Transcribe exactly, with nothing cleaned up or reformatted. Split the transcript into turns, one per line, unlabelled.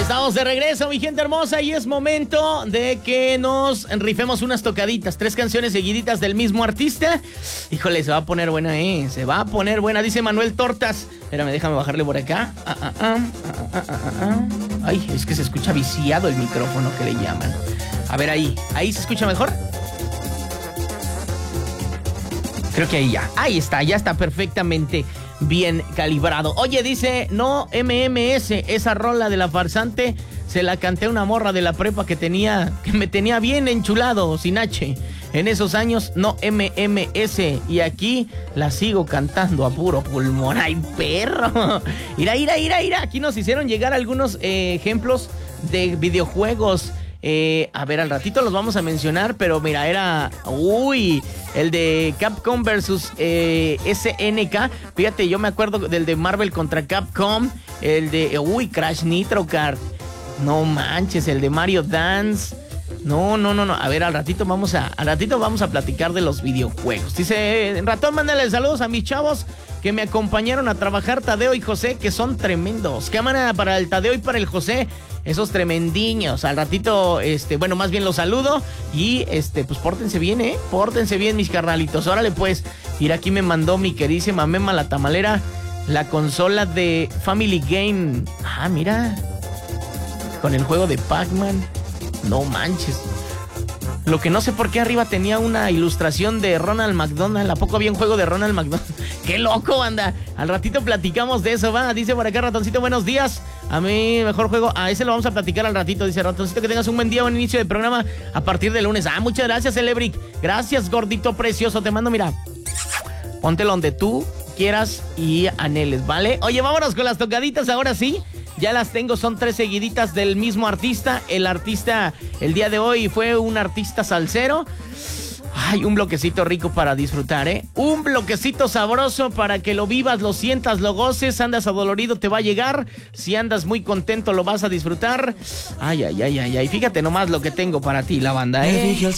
Estamos de regreso, mi gente hermosa, y es momento de que nos rifemos unas tocaditas, tres canciones seguiditas del mismo artista. Híjole, se va a poner buena, eh, se va a poner buena, dice Manuel Tortas. Espérame, déjame bajarle por acá. Ah, ah, ah, ah, ah, ah, ah. Ay, es que se escucha viciado el micrófono que le llaman. A ver, ahí, ahí se escucha mejor. Creo que ahí ya, ahí está, ya está perfectamente bien calibrado. Oye, dice, no M M S, esa rola de La Farsante se la canté a una morra de la prepa que tenía, que me tenía bien enchulado, sin H. En esos años, no M M S, y aquí la sigo cantando a puro pulmón. ¡Ay, perro! Ira, ira, ira, ira. Aquí nos hicieron llegar algunos eh, ejemplos de videojuegos. Eh, a ver, al ratito los vamos a mencionar, pero mira, era... Uy, el de Capcom versus eh, S N K. Fíjate, yo me acuerdo del de Marvel contra Capcom. El de... Uy, Crash Nitro Kart. No manches, el de Mario Dance. No, no, no, no. A ver, al ratito vamos a... Al ratito vamos a platicar de los videojuegos. Dice, Ratón, mándale saludos a mis chavos que me acompañaron a trabajar, Tadeo y José, que son tremendos. Cámara para el Tadeo y para el José, esos tremendiños. Al ratito, este, bueno, más bien los saludo. Y, este, pues pórtense bien, ¿eh? Pórtense bien, mis carnalitos. Órale, pues. Mira, aquí me mandó mi queridísima Mema la Tamalera la consola de Family Game. Ah, mira. Con el juego de Pac-Man. No manches. Lo que no sé por qué arriba tenía una ilustración de Ronald McDonald. ¿A poco había un juego de Ronald McDonald? ¡Qué loco, banda! Al ratito platicamos de eso, va. Dice por acá Ratoncito, buenos días. A mí, mejor juego. A ese lo vamos a platicar al ratito. Dice Ratoncito, que tengas un buen día, buen inicio de programa a partir de lunes. Ah, muchas gracias, Celebric. Gracias, gordito precioso. Te mando, mira. Póntelo donde tú quieras y anheles, ¿vale? Oye, vámonos con las tocaditas ahora sí. Ya las tengo, son tres seguiditas del mismo artista. El artista, el día de hoy fue un artista salsero. Ay, un bloquecito rico para disfrutar, ¿eh? Un bloquecito sabroso para que lo vivas, lo sientas, lo goces. Andas adolorido, te va a llegar. Si andas muy contento, lo vas a disfrutar. Ay, ay, ay, ay, ay. Fíjate nomás lo que tengo para ti, la banda, ¿eh?